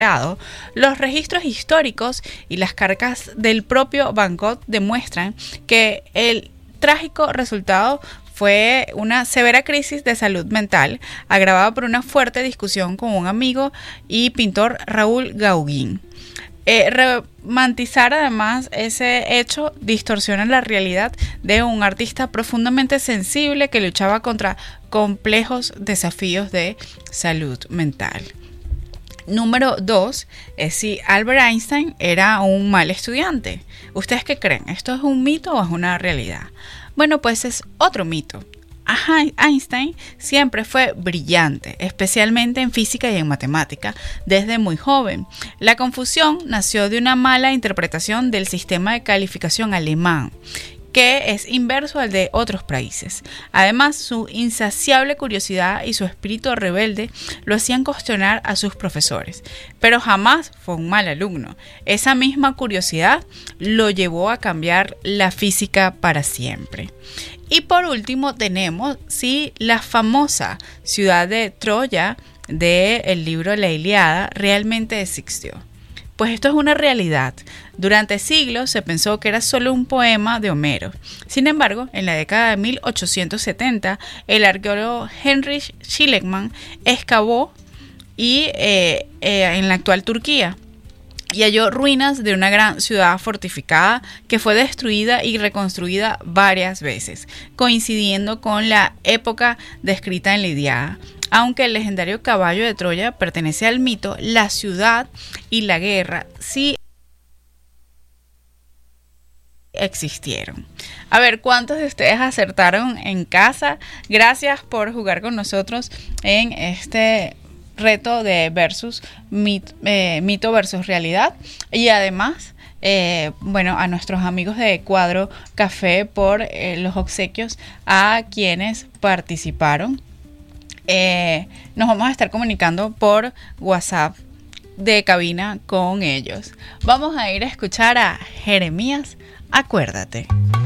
Los registros históricos y las cargas del propio Van Gogh demuestran que el trágico resultado fue una severa crisis de salud mental, agravada por una fuerte discusión con un amigo y pintor, Raúl Gauguin. Romantizar además ese hecho distorsiona la realidad de un artista profundamente sensible que luchaba contra complejos desafíos de salud mental. Número 2 es si Albert Einstein era un mal estudiante. ¿Ustedes qué creen? ¿Esto es un mito o es una realidad? Bueno, pues es otro mito. Einstein siempre fue brillante, especialmente en física y en matemática, desde muy joven. La confusión nació de una mala interpretación del sistema de calificación alemán, que es inverso al de otros países. Además, su insaciable curiosidad y su espíritu rebelde lo hacían cuestionar a sus profesores, pero jamás fue un mal alumno. Esa misma curiosidad lo llevó a cambiar la física para siempre. Y por último tenemos si la famosa ciudad de Troya del libro La Ilíada realmente existió. Pues esto es una realidad. Durante siglos se pensó que era solo un poema de Homero. Sin embargo, en la década de 1870, el arqueólogo Heinrich Schliemann excavó en la actual Turquía y halló ruinas de una gran ciudad fortificada que fue destruida y reconstruida varias veces, coincidiendo con la época descrita en la Ilíada. Aunque el legendario caballo de Troya pertenece al mito, la ciudad y la guerra sí existieron. A ver, ¿cuántos de ustedes acertaron en casa? Gracias por jugar con nosotros en este reto de mito versus realidad. Y además, a nuestros amigos de Cuadro Café por los obsequios a quienes participaron. Nos vamos a estar comunicando por WhatsApp de cabina con ellos. Vamos a ir a escuchar a Jeremías, acuérdate.